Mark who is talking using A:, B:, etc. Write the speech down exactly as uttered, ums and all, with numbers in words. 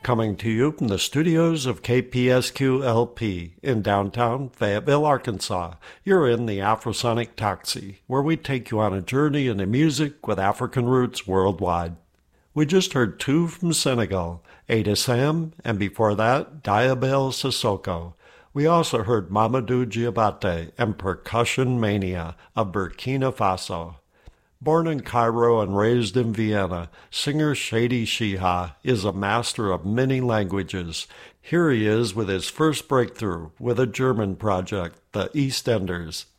A: coming to you from the studios of K P S Q L P in downtown Fayetteville, Arkansas. You're in the Afrosonic Taxi, where we take you on a journey into music with African roots worldwide. We just heard two from Senegal, Ada Sam, and before that, Diabel Sissoko. We also heard Mamadou Diabate and Percussion Mania of Burkina Faso. Born in Cairo and raised in Vienna, singer Shady Shiha is a master of many languages. Here he is with his first breakthrough with a German project, the EastEnders.